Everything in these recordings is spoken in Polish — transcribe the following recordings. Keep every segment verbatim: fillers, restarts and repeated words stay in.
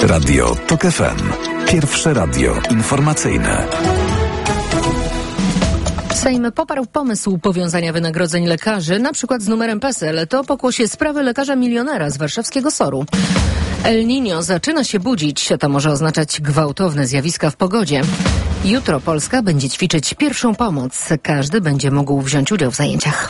Radio TOK F M. Pierwsze radio informacyjne. Sejm poparł pomysł powiązania wynagrodzeń lekarzy, na przykład z numerem PESEL. To pokłosie sprawy lekarza milionera z warszawskiego Soru. El Niño zaczyna się budzić. To może oznaczać gwałtowne zjawiska w pogodzie. Jutro Polska będzie ćwiczyć pierwszą pomoc. Każdy będzie mógł wziąć udział w zajęciach.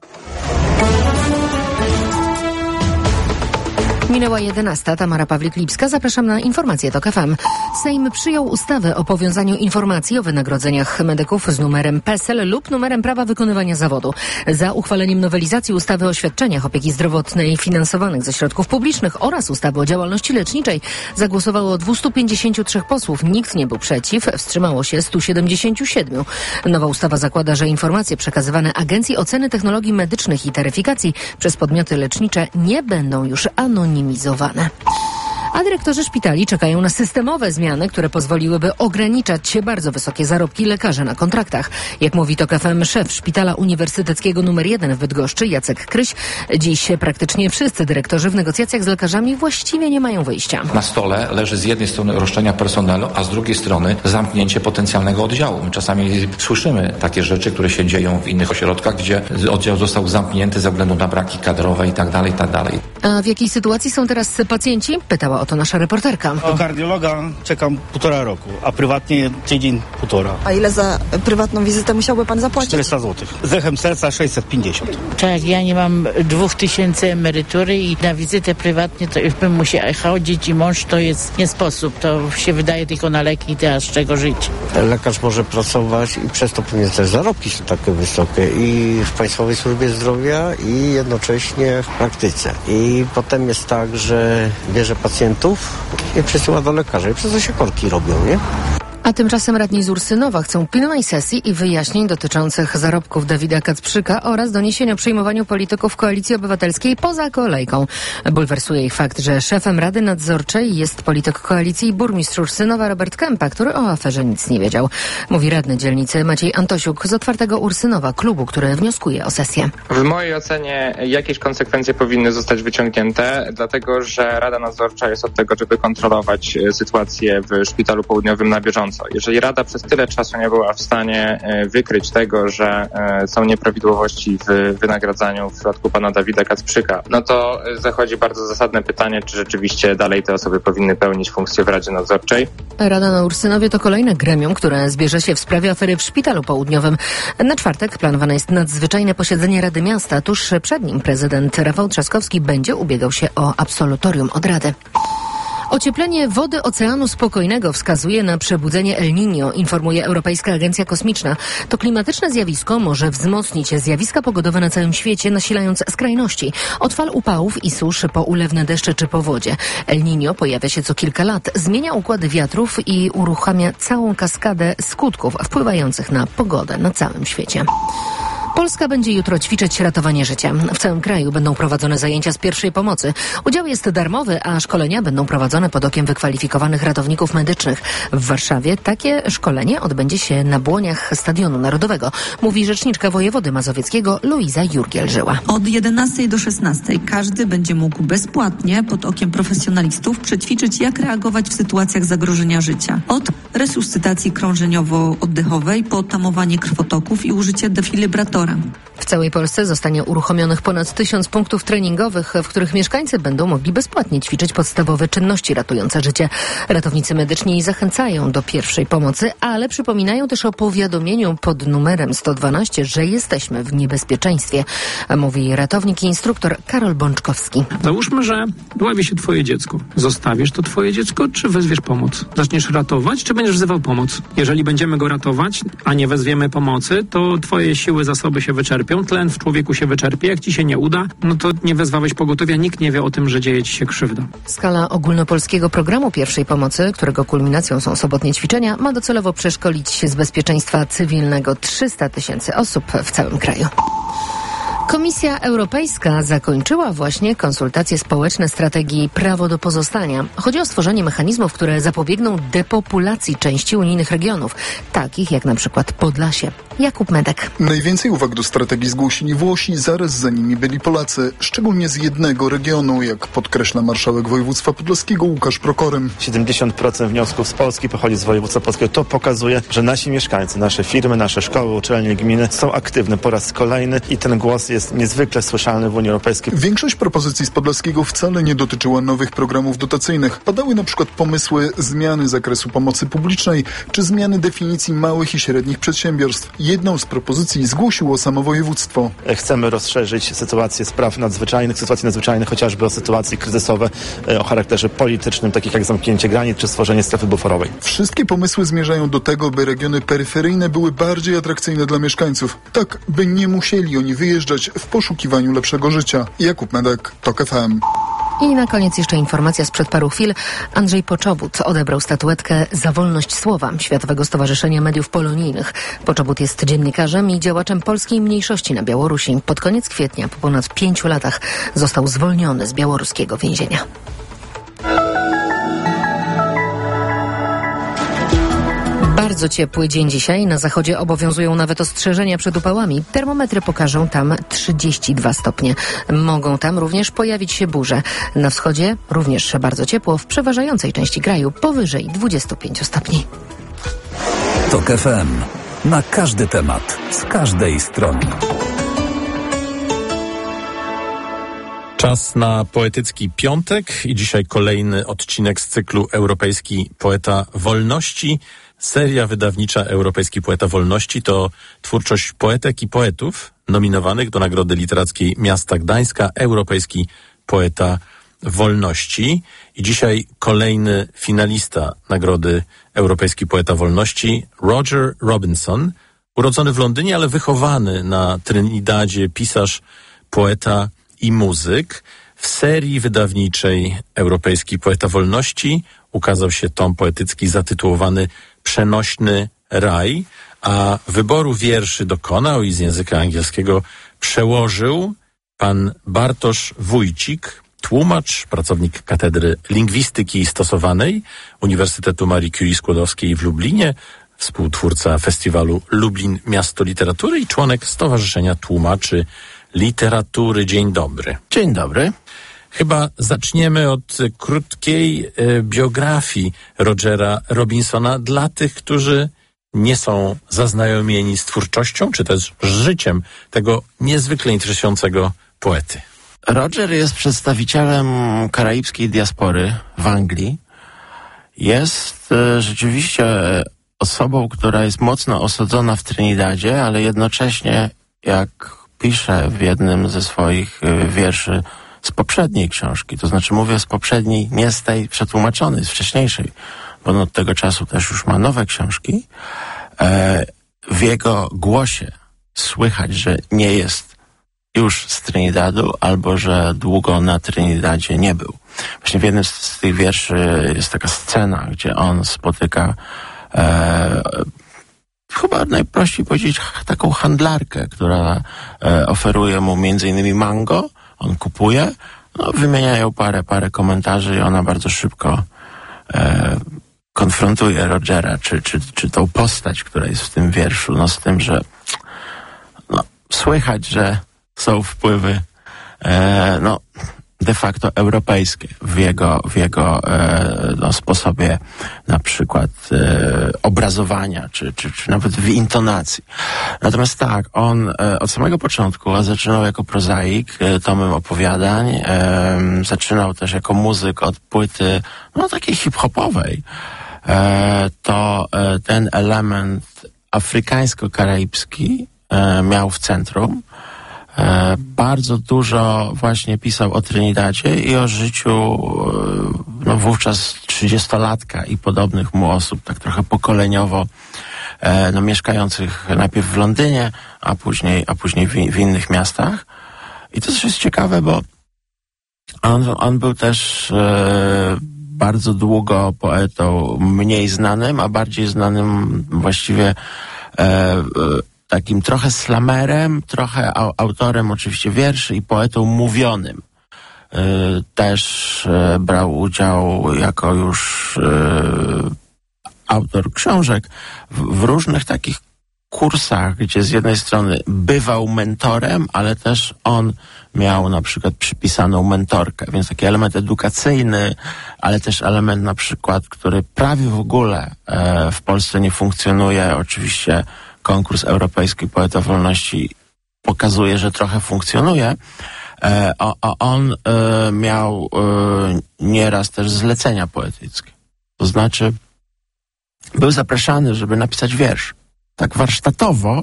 Minęła jedenasta. Tamara Pawlik-Lipska. Zapraszam na informacje TOK F M. Sejm przyjął ustawę o powiązaniu informacji o wynagrodzeniach medyków z numerem PESEL lub numerem prawa wykonywania zawodu. Za uchwaleniem nowelizacji ustawy o świadczeniach opieki zdrowotnej finansowanych ze środków publicznych oraz ustawy o działalności leczniczej zagłosowało dwieście pięćdziesiąt trzy posłów. Nikt nie był przeciw. Wstrzymało się sto siedemdziesiąt siedem. Nowa ustawa zakłada, że informacje przekazywane Agencji Oceny Technologii Medycznych i Taryfikacji przez podmioty lecznicze nie będą już anonimowane. A dyrektorzy szpitali czekają na systemowe zmiany, które pozwoliłyby ograniczać bardzo wysokie zarobki lekarzy na kontraktach. Jak mówi TOK F M szef Szpitala Uniwersyteckiego numer jeden w Bydgoszczy, Jacek Kryś, dziś praktycznie wszyscy dyrektorzy w negocjacjach z lekarzami właściwie nie mają wyjścia. Na stole leży z jednej strony roszczenia personelu, a z drugiej strony zamknięcie potencjalnego oddziału. My czasami słyszymy takie rzeczy, które się dzieją w innych ośrodkach, gdzie oddział został zamknięty ze względu na braki kadrowe i tak dalej, i tak dalej. A w jakiej sytuacji są teraz pacjenci? Pytała o to nasza reporterka. Do kardiologa czekam półtora roku, a prywatnie tydzień, półtora. A ile za prywatną wizytę musiałby pan zapłacić? czterysta złotych. Z echem serca sześćset pięćdziesiąt. Tak, ja nie mam dwóch tysięcy emerytury i na wizytę prywatnie to już bym musiała chodzić i mąż to jest nie sposób. To się wydaje tylko na leki i teraz z czego żyć. Lekarz może pracować i przez to pewnie też zarobki są takie wysokie i w Państwowej Służbie Zdrowia i jednocześnie w praktyce. I potem jest tak, że bierze pacjentów i przesyła do lekarza i przez to się korki robią, nie? A tymczasem radni z Ursynowa chcą pilnej sesji i wyjaśnień dotyczących zarobków Dawida Kacprzyka oraz doniesień o przyjmowaniu polityków Koalicji Obywatelskiej poza kolejką. Bulwersuje ich fakt, że szefem Rady Nadzorczej jest polityk koalicji i burmistrz Ursynowa Robert Kępa, który o aferze nic nie wiedział. Mówi radny dzielnicy Maciej Antosiuk z otwartego Ursynowa, klubu, który wnioskuje o sesję. W mojej ocenie jakieś konsekwencje powinny zostać wyciągnięte, dlatego że Rada Nadzorcza jest od tego, żeby kontrolować sytuację w Szpitalu Południowym na bieżąco. Jeżeli Rada przez tyle czasu nie była w stanie wykryć tego, że są nieprawidłowości w wynagradzaniu w przypadku pana Dawida Kacprzyka, no to zachodzi bardzo zasadne pytanie, czy rzeczywiście dalej te osoby powinny pełnić funkcję w Radzie Nadzorczej. Rada na Ursynowie to kolejne gremium, które zbierze się w sprawie afery w Szpitalu Południowym. Na czwartek planowane jest nadzwyczajne posiedzenie Rady Miasta. Tuż przed nim prezydent Rafał Trzaskowski będzie ubiegał się o absolutorium od Rady. Ocieplenie wody Oceanu Spokojnego wskazuje na przebudzenie El Niño, informuje Europejska Agencja Kosmiczna. To klimatyczne zjawisko może wzmocnić zjawiska pogodowe na całym świecie, nasilając skrajności. Od fal upałów i susz po ulewne deszcze czy powodzie. El Niño pojawia się co kilka lat, zmienia układy wiatrów i uruchamia całą kaskadę skutków wpływających na pogodę na całym świecie. Polska będzie jutro ćwiczyć ratowanie życia. W całym kraju będą prowadzone zajęcia z pierwszej pomocy. Udział jest darmowy, a szkolenia będą prowadzone pod okiem wykwalifikowanych ratowników medycznych. W Warszawie takie szkolenie odbędzie się na błoniach Stadionu Narodowego, mówi rzeczniczka wojewody mazowieckiego Luiza Jurgiel-Żyła. Od jedenastej do szesnastej każdy będzie mógł bezpłatnie pod okiem profesjonalistów przećwiczyć, jak reagować w sytuacjach zagrożenia życia. Od resuscytacji krążeniowo-oddechowej po tamowanie krwotoków i użycie defibrylatora. W całej Polsce zostanie uruchomionych ponad tysiąc punktów treningowych, w których mieszkańcy będą mogli bezpłatnie ćwiczyć podstawowe czynności ratujące życie. Ratownicy medyczni zachęcają do pierwszej pomocy, ale przypominają też o powiadomieniu pod numerem sto dwanaście, że jesteśmy w niebezpieczeństwie, mówi ratownik i instruktor Karol Bączkowski. Załóżmy, że dławi się twoje dziecko. Zostawisz to twoje dziecko, czy wezwiesz pomoc? Zaczniesz ratować, czy będziesz wzywał pomoc? Jeżeli będziemy go ratować, a nie wezwiemy pomocy, to twoje siły, zasoby się wyczerpią, tlen w człowieku się wyczerpie. Jak ci się nie uda, no to nie wezwałeś pogotowia, nikt nie wie o tym, że dzieje ci się krzywda. Skala ogólnopolskiego programu pierwszej pomocy, którego kulminacją są sobotnie ćwiczenia, ma docelowo przeszkolić z bezpieczeństwa cywilnego trzysta tysięcy osób w całym kraju. Komisja Europejska zakończyła właśnie konsultacje społeczne strategii Prawo do pozostania. Chodzi o stworzenie mechanizmów, które zapobiegną depopulacji części unijnych regionów, takich jak na przykład Podlasie. Jakub Medek. Najwięcej uwag do strategii zgłosili Włosi, zaraz za nimi byli Polacy, szczególnie z jednego regionu, jak podkreśla marszałek województwa podlaskiego Łukasz Prokorym. siedemdziesiąt procent wniosków z Polski pochodzi z województwa polskiego. To pokazuje, że nasi mieszkańcy, nasze firmy, nasze szkoły, uczelnie, gminy są aktywne po raz kolejny i ten głos jest niezwykle słyszalny w Unii Europejskiej. Większość propozycji z Podlaskiego wcale nie dotyczyła nowych programów dotacyjnych. Padały na przykład pomysły zmiany zakresu pomocy publicznej czy zmiany definicji małych i średnich przedsiębiorstw. Jedną z propozycji zgłosiło samo województwo. Chcemy rozszerzyć sytuację spraw nadzwyczajnych, sytuacji nadzwyczajnych, chociażby o sytuacje kryzysowe o charakterze politycznym, takich jak zamknięcie granic czy stworzenie strefy buforowej. Wszystkie pomysły zmierzają do tego, by regiony peryferyjne były bardziej atrakcyjne dla mieszkańców. Tak, by nie musieli oni wyjeżdżać w poszukiwaniu lepszego życia. Jakub Medek, TOK F M. I na koniec jeszcze informacja sprzed paru chwil. Andrzej Poczobut odebrał statuetkę za wolność słowa Światowego Stowarzyszenia Mediów Polonijnych. Poczobut jest dziennikarzem i działaczem polskiej mniejszości na Białorusi. Pod koniec kwietnia, po ponad pięciu latach, został zwolniony z białoruskiego więzienia. Bardzo ciepły dzień dzisiaj. Na zachodzie obowiązują nawet ostrzeżenia przed upałami. Termometry pokażą tam trzydzieści dwa stopnie. Mogą tam również pojawić się burze. Na wschodzie również bardzo ciepło, w przeważającej części kraju powyżej dwudziestu pięciu stopni. TOK F M. Na każdy temat, z każdej strony. Czas na poetycki piątek i dzisiaj kolejny odcinek z cyklu Europejski Poeta Wolności. Seria wydawnicza Europejski Poeta Wolności to twórczość poetek i poetów nominowanych do Nagrody Literackiej Miasta Gdańska Europejski Poeta Wolności. I dzisiaj kolejny finalista Nagrody Europejski Poeta Wolności, Roger Robinson, urodzony w Londynie, ale wychowany na Trinidadzie, pisarz, poeta i muzyk. W serii wydawniczej Europejski Poeta Wolności ukazał się tom poetycki zatytułowany Przenośny Raj, a wyboru wierszy dokonał i z języka angielskiego przełożył pan Bartosz Wójcik, tłumacz, pracownik Katedry Lingwistyki Stosowanej Uniwersytetu Marii Curie Skłodowskiej w Lublinie, współtwórca festiwalu Lublin Miasto Literatury i członek Stowarzyszenia Tłumaczy Literatury. Dzień dobry. Dzień dobry. Chyba zaczniemy od krótkiej e, biografii Rogera Robinsona dla tych, którzy nie są zaznajomieni z twórczością, czy też z życiem tego niezwykle interesującego poety. Roger jest przedstawicielem karaibskiej diaspory w Anglii. Jest e, rzeczywiście osobą, która jest mocno osadzona w Trinidadzie, ale jednocześnie, jak pisze w jednym ze swoich e, wierszy z poprzedniej książki, to znaczy mówię z poprzedniej, nie z tej przetłumaczonej, z wcześniejszej, bo on od tego czasu też już ma nowe książki. E, w jego głosie słychać, że nie jest już z Trinidadu, albo że długo na Trinidadzie nie był. Właśnie w jednym z, z tych wierszy jest taka scena, gdzie on spotyka e, chyba najprościej powiedzieć taką handlarkę, która e, oferuje mu między innymi mango. On kupuje, no, wymieniają parę, parę komentarzy i ona bardzo szybko e, konfrontuje Rogera, czy, czy, czy tą postać, która jest w tym wierszu, no z tym, że no, słychać, że są wpływy e, no, de facto europejskie w jego, w jego e, no, sposobie na przykład e, obrazowania, czy, czy, czy nawet w intonacji. Natomiast tak, on e, od samego początku, a zaczynał jako prozaik, e, tomem opowiadań, e, zaczynał też jako muzyk od płyty, no takiej hip-hopowej. E, to e, ten element afrykańsko-karaibski e, miał w centrum. E, bardzo dużo właśnie pisał o Trinidadzie i o życiu e, no, wówczas trzydziestolatka i podobnych mu osób, tak trochę pokoleniowo, e, no, mieszkających najpierw w Londynie, a później, a później w, w innych miastach. I to też jest ciekawe, bo on, on był też e, bardzo długo poetą mniej znanym, a bardziej znanym właściwie e, e, takim trochę slamerem, trochę autorem oczywiście wierszy i poetą mówionym. Też brał udział jako już autor książek w różnych takich kursach, gdzie z jednej strony bywał mentorem, ale też on miał na przykład przypisaną mentorkę, więc taki element edukacyjny, ale też element na przykład, który prawie w ogóle e, w Polsce nie funkcjonuje. Oczywiście konkurs Europejski Poeta Wolności pokazuje, że trochę funkcjonuje. E, a, a on e, miał e, nieraz też zlecenia poetyckie. To znaczy był zapraszany, żeby napisać wiersz. Tak warsztatowo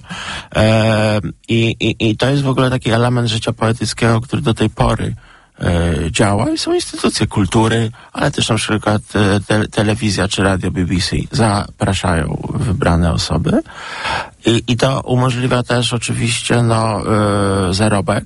e, i, i, i to jest w ogóle taki element życia poetyckiego, który do tej pory e, działa i są instytucje kultury, ale też na przykład e, te, telewizja czy radio B B C zapraszają wybrane osoby i, i to umożliwia też oczywiście no, e, zarobek,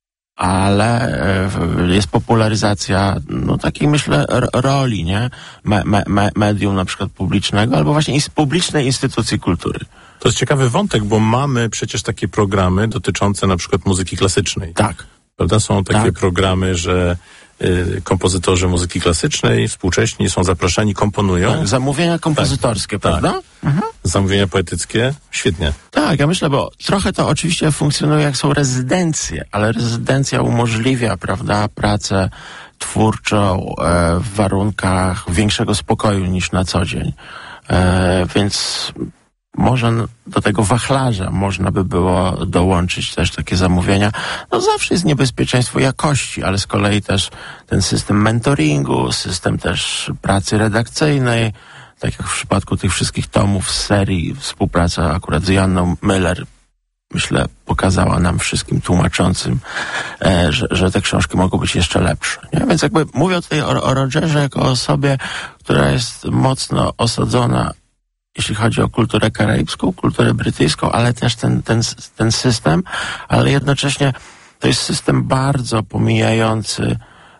ale e, jest popularyzacja no takiej myślę r- roli, nie? Me, me, medium na przykład publicznego albo właśnie ins- publicznej instytucji kultury. To jest ciekawy wątek, bo mamy przecież takie programy dotyczące na przykład muzyki klasycznej. Tak. Prawda? Są takie tak. programy, że y, kompozytorzy muzyki klasycznej, współcześni są zapraszani, komponują. Tak, zamówienia kompozytorskie, tak. prawda? Tak. Mhm. Zamówienia poetyckie, świetnie. Tak, ja myślę, bo trochę to oczywiście funkcjonuje jak są rezydencje, ale rezydencja umożliwia, prawda, pracę twórczą e, w warunkach większego spokoju niż na co dzień. E, więc może do tego wachlarza można by było dołączyć też takie zamówienia. No zawsze jest niebezpieczeństwo jakości, ale z kolei też ten system mentoringu, system też pracy redakcyjnej, tak jak w przypadku tych wszystkich tomów z serii, współpraca akurat z Joanną Müller, myślę, pokazała nam wszystkim tłumaczącym, e, że, że te książki mogą być jeszcze lepsze. Nie? Więc jakby mówię tutaj o, o Rogerze jako osobie, która jest mocno osadzona, jeśli chodzi o kulturę karaibską, kulturę brytyjską, ale też ten, ten, ten system, ale jednocześnie to jest system bardzo pomijający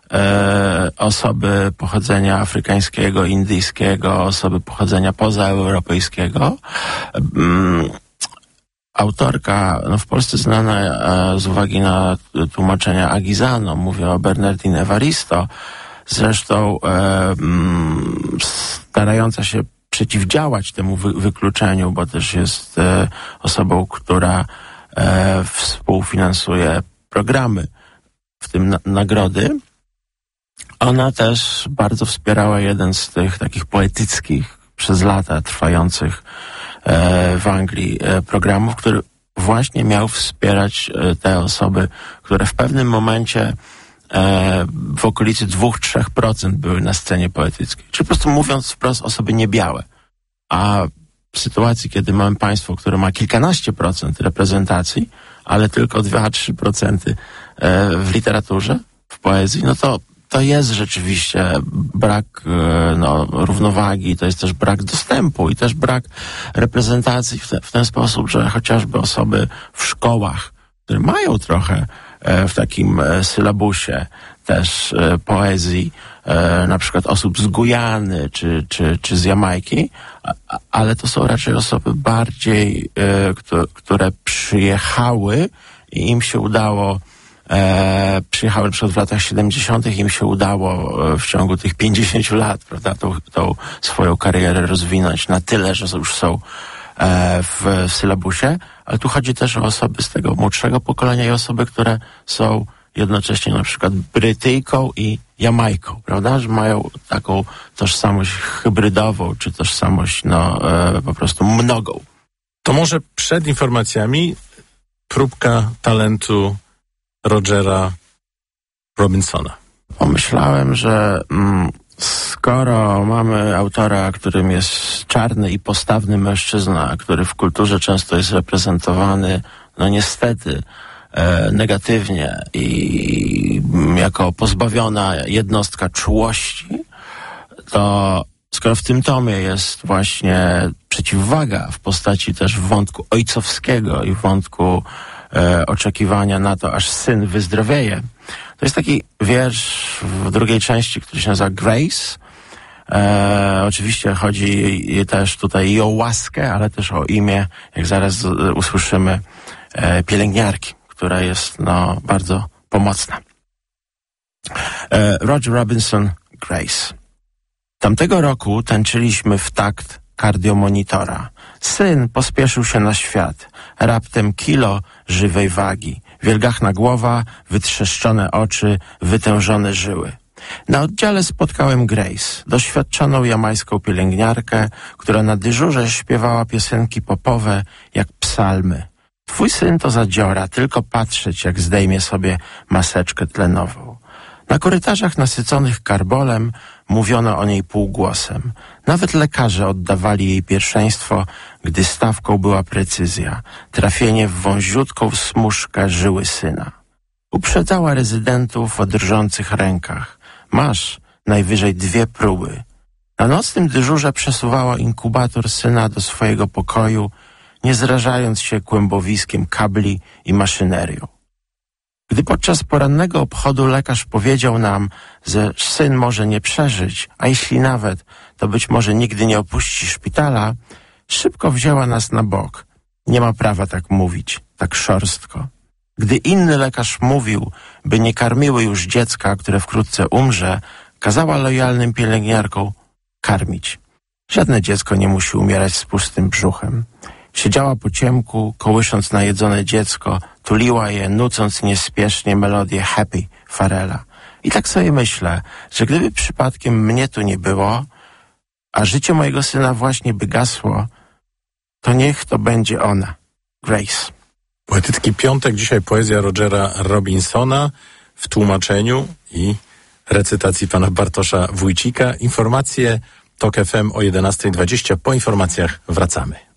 e, osoby pochodzenia afrykańskiego, indyjskiego, osoby pochodzenia pozaeuropejskiego. Mm, autorka, no w Polsce znana e, z uwagi na tłumaczenia Agizano, mówię o Bernardine Evaristo, zresztą e, mm, starająca się przeciwdziałać temu wy- wykluczeniu, bo też jest e, osobą, która e, współfinansuje programy, w tym na- nagrody. Ona też bardzo wspierała jeden z tych takich poetyckich, przez lata trwających e, w Anglii e, programów, który właśnie miał wspierać e, te osoby, które w pewnym momencie e, w okolicy dwa do trzech procent były na scenie poetyckiej. Czyli po prostu mówiąc wprost, osoby niebiałe. A w sytuacji, kiedy mamy państwo, które ma kilkanaście procent reprezentacji, ale tylko dwa do trzech procent e, w literaturze, w poezji, no to to jest rzeczywiście brak e, no, równowagi, to jest też brak dostępu i też brak reprezentacji w, te, w ten sposób, że chociażby osoby w szkołach, które mają trochę e, w takim e, sylabusie też e, poezji, e, na przykład osób z Gujany czy, czy, czy z Jamajki, a, a, ale to są raczej osoby bardziej, e, które, które przyjechały i im się udało E, przyjechały na przykład w latach siedemdziesiątych, im się udało e, w ciągu tych pięćdziesięciu lat, prawda, tą, tą swoją karierę rozwinąć na tyle, że już są e, w, w sylabusie, ale tu chodzi też o osoby z tego młodszego pokolenia i osoby, które są jednocześnie na przykład Brytyjką i Jamajką, prawda, że mają taką tożsamość hybrydową, czy tożsamość, no, e, po prostu mnogą. To może przed informacjami próbka talentu Rogera Robinsona. Pomyślałem, że mm, skoro mamy autora, którym jest czarny i postawny mężczyzna, który w kulturze często jest reprezentowany, no niestety, e, negatywnie i mm, jako pozbawiona jednostka czułości, to skoro w tym tomie jest właśnie przeciwwaga w postaci też wątku ojcowskiego i wątku E, oczekiwania na to, aż syn wyzdrowieje. To jest taki wiersz w drugiej części, który się nazywa Grace. E, oczywiście chodzi też tutaj i o łaskę, ale też o imię, jak zaraz e, usłyszymy, e, pielęgniarki, która jest no, bardzo pomocna. E, Roger Robinson, Grace. Tamtego roku tańczyliśmy w takt kardiomonitora. Syn pospieszył się na świat. Raptem kilo żywej wagi. Wielgachna głowa, wytrzeszczone oczy, wytężone żyły. Na oddziale spotkałem Grace, doświadczoną jamańską pielęgniarkę, która na dyżurze śpiewała piosenki popowe jak psalmy. Twój syn to zadziora, tylko patrzeć, jak zdejmie sobie maseczkę tlenową. Na korytarzach nasyconych karbolem mówiono o niej półgłosem. Nawet lekarze oddawali jej pierwszeństwo, gdy stawką była precyzja, trafienie w wąziutką smuszkę żyły syna. Uprzedzała rezydentów o drżących rękach. Masz najwyżej dwie próby. Na nocnym dyżurze przesuwała inkubator syna do swojego pokoju, nie zrażając się kłębowiskiem kabli i maszynerią. Gdy podczas porannego obchodu lekarz powiedział nam, że syn może nie przeżyć, a jeśli nawet, to być może nigdy nie opuści szpitala, szybko wzięła nas na bok. Nie ma prawa tak mówić, tak szorstko. Gdy inny lekarz mówił, by nie karmiły już dziecka, które wkrótce umrze, kazała lojalnym pielęgniarkom karmić. Żadne dziecko nie musi umierać z pustym brzuchem. Siedziała po ciemku, kołysząc najedzone dziecko, tuliła je, nucąc niespiesznie melodię Happy Pharrella. I tak sobie myślę, że gdyby przypadkiem mnie tu nie było, a życie mojego syna właśnie by gasło, to niech to będzie ona, Grace. Poetycki piątek, dzisiaj poezja Rogera Robinsona w tłumaczeniu i recytacji pana Bartosza Wójcika. Informacje Tok F M o jedenasta dwadzieścia. Po informacjach wracamy.